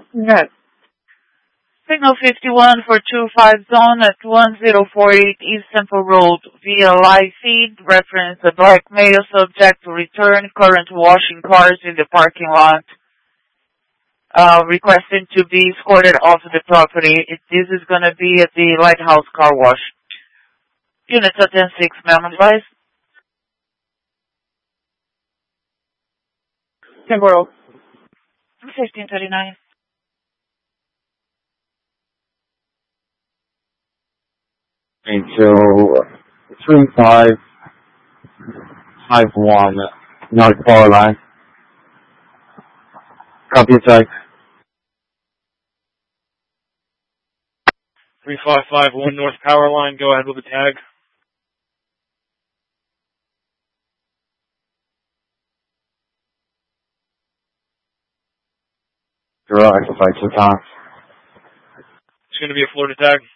Yes. Signal 51 for 25 zone at 1048 East Temple Road via live feed. Reference a black male subject to return current washing cars in the parking lot. Requesting to be escorted off the property. This is going to be at the Lighthouse Car Wash. Units at 10-6, ma'am, advise. Temple Road. 1539. So 3551 North Power Line. Copy attack. 3551 North Power Line, go ahead with the tag. Garage, 2 times. It's going to be a Florida tag.